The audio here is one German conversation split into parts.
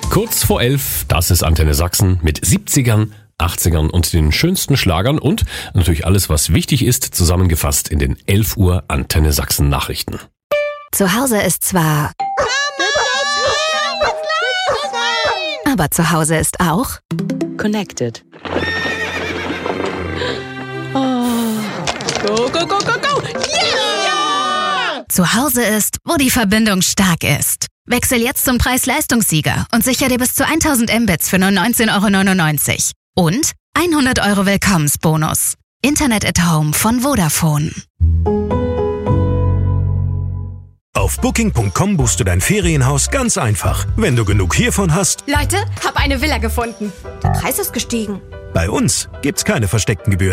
Kurz vor 11, das ist Antenne Sachsen mit 70ern, 80ern und den schönsten Schlagern und natürlich alles, was wichtig ist, zusammengefasst in den 11 Uhr Antenne Sachsen Nachrichten. Zu Hause ist zwar... Aber zu Hause ist auch... Connected. Oh. Go, go, go, go, go! Yeah! Zu Hause ist, wo die Verbindung stark ist. Wechsel jetzt zum Preis-Leistungssieger und sicher dir bis zu 1000 Mbits für nur 19,99 € und 100 € Willkommensbonus. Internet at Home von Vodafone. Auf Booking.com buchst du dein Ferienhaus ganz einfach, wenn du genug hiervon hast. Leute, hab eine Villa gefunden. Der Preis ist gestiegen. Bei uns gibt's keine versteckten Gebühren.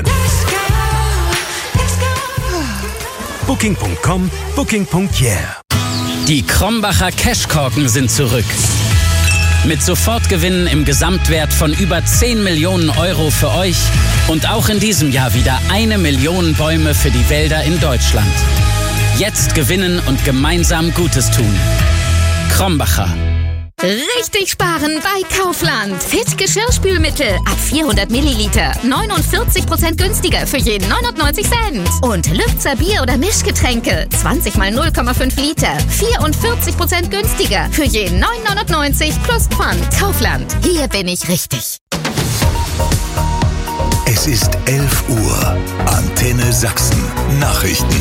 Booking.com, Booking.yeah. Die Krombacher Cashkorken sind zurück. Mit Sofortgewinnen im Gesamtwert von über 10 Millionen € für euch und auch in diesem Jahr wieder 1 Million Bäume für die Wälder in Deutschland. Jetzt gewinnen und gemeinsam Gutes tun. Krombacher. Richtig sparen bei Kaufland. Fit Geschirrspülmittel ab 400 Milliliter. 49% günstiger für jeden 99 Cent. Und Lübzer Bier- oder Mischgetränke. 20 mal 0,5 Liter. 44% günstiger für jeden 9,99 plus Pfand. Kaufland. Hier bin ich richtig. Es ist 11 Uhr. Antenne Sachsen. Nachrichten.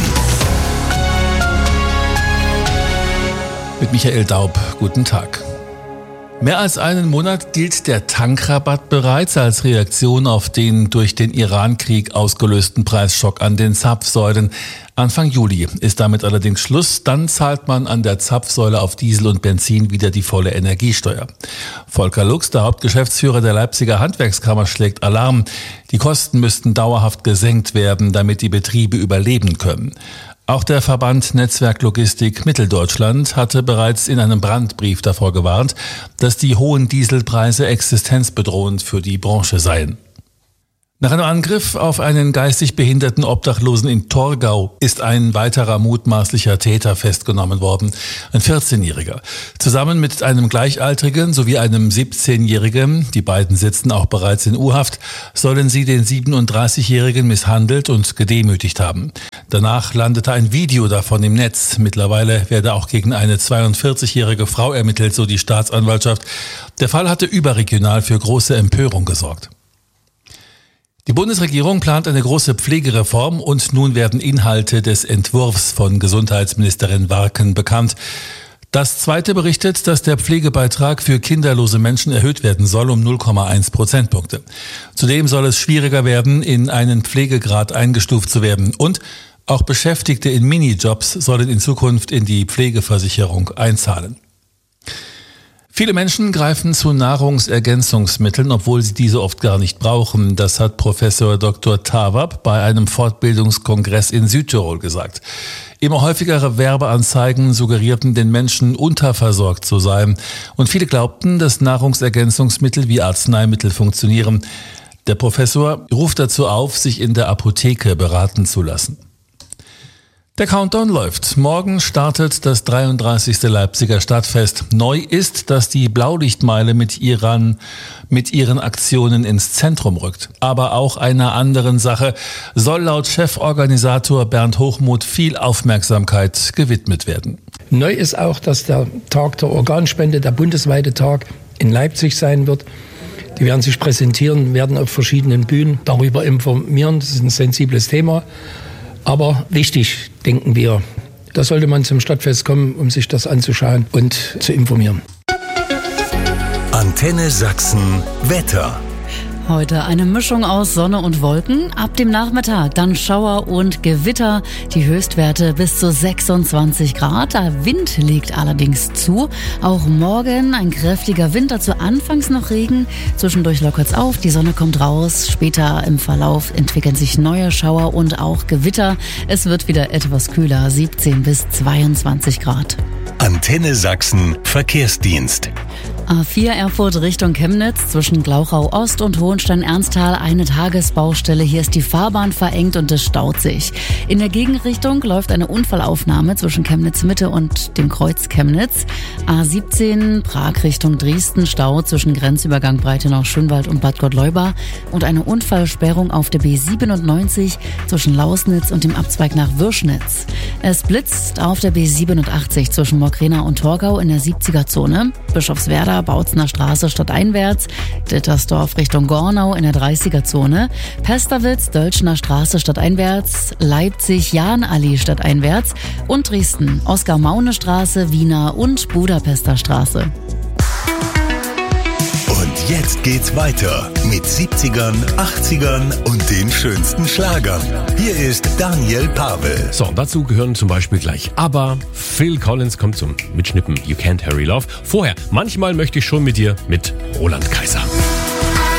Mit Michael Daub. Guten Tag. Mehr als einen Monat gilt der Tankrabatt bereits als Reaktion auf den durch den Iran-Krieg ausgelösten Preisschock an den Zapfsäulen. Anfang Juli ist damit allerdings Schluss. Dann zahlt man an der Zapfsäule auf Diesel und Benzin wieder die volle Energiesteuer. Volker Lux, der Hauptgeschäftsführer der Leipziger Handwerkskammer, schlägt Alarm. Die Kosten müssten dauerhaft gesenkt werden, damit die Betriebe überleben können. Auch der Verband Netzwerk Logistik Mitteldeutschland hatte bereits in einem Brandbrief davor gewarnt, dass die hohen Dieselpreise existenzbedrohend für die Branche seien. Nach einem Angriff auf einen geistig behinderten Obdachlosen in Torgau ist ein weiterer mutmaßlicher Täter festgenommen worden, ein 14-Jähriger. Zusammen mit einem Gleichaltrigen sowie einem 17-Jährigen, die beiden sitzen auch bereits in U-Haft, sollen sie den 37-Jährigen misshandelt und gedemütigt haben. Danach landete ein Video davon im Netz. Mittlerweile werde auch gegen eine 42-jährige Frau ermittelt, so die Staatsanwaltschaft. Der Fall hatte überregional für große Empörung gesorgt. Die Bundesregierung plant eine große Pflegereform und nun werden Inhalte des Entwurfs von Gesundheitsministerin Warken bekannt. Das Zweite berichtet, dass der Pflegebeitrag für kinderlose Menschen erhöht werden soll um 0,1 Prozentpunkte. Zudem soll es schwieriger werden, in einen Pflegegrad eingestuft zu werden. Und auch Beschäftigte in Minijobs sollen in Zukunft in die Pflegeversicherung einzahlen. Viele Menschen greifen zu Nahrungsergänzungsmitteln, obwohl sie diese oft gar nicht brauchen. Das hat Professor Dr. Tawab bei einem Fortbildungskongress in Südtirol gesagt. Immer häufigere Werbeanzeigen suggerierten den Menschen, unterversorgt zu sein. Und viele glaubten, dass Nahrungsergänzungsmittel wie Arzneimittel funktionieren. Der Professor ruft dazu auf, sich in der Apotheke beraten zu lassen. Der Countdown läuft. Morgen startet das 33. Leipziger Stadtfest. Neu ist, dass die Blaulichtmeile mit ihren Aktionen ins Zentrum rückt. Aber auch einer anderen Sache soll laut Cheforganisator Bernd Hochmuth viel Aufmerksamkeit gewidmet werden. Neu ist auch, dass der Tag der Organspende, der bundesweite Tag, in Leipzig sein wird. Die werden sich präsentieren, werden auf verschiedenen Bühnen darüber informieren. Das ist ein sensibles Thema. Aber wichtig, denken wir, da sollte man zum Stadtfest kommen, um sich das anzuschauen und zu informieren. Antenne Sachsen Wetter. Heute eine Mischung aus Sonne und Wolken. Ab dem Nachmittag dann Schauer und Gewitter. Die Höchstwerte bis zu 26 Grad. Der Wind legt allerdings zu. Auch morgen ein kräftiger Wind, dazu anfangs noch Regen. Zwischendurch lockert's auf, die Sonne kommt raus. Später im Verlauf entwickeln sich neue Schauer und auch Gewitter. Es wird wieder etwas kühler, 17 bis 22 Grad. Antenne Sachsen Verkehrsdienst. A4 Erfurt Richtung Chemnitz zwischen Glauchau Ost und Hohenstein-Ernsthal eine Tagesbaustelle. Hier ist die Fahrbahn verengt und es staut sich. In der Gegenrichtung läuft eine Unfallaufnahme zwischen Chemnitz Mitte und dem Kreuz Chemnitz. A17 Prag Richtung Dresden, Stau zwischen Grenzübergang Breitenau-Schönwald und Bad Gottleuba und eine Unfallsperrung auf der B97 zwischen Lausnitz und dem Abzweig nach Würschnitz. Es blitzt auf der B87 zwischen Mockrena und Torgau in der 70er-Zone. Bischofswerda, Bautzner Straße stadteinwärts, Dittersdorf Richtung Gornau in der 30er-Zone, Pesterwitz, Dölschner Straße stadteinwärts, Leipzig, Jahnallee stadteinwärts und Dresden, Oskar-Maune-Straße, Wiener und Budapester Straße. Und jetzt geht's weiter mit 70ern, 80ern und den schönsten Schlagern. Hier ist Daniel Pavel. So, dazu gehören zum Beispiel gleich ABBA. Phil Collins kommt zum Mitschnippen You Can't Hurry Love. Vorher, manchmal möchte ich schon mit dir mit Roland Kaiser.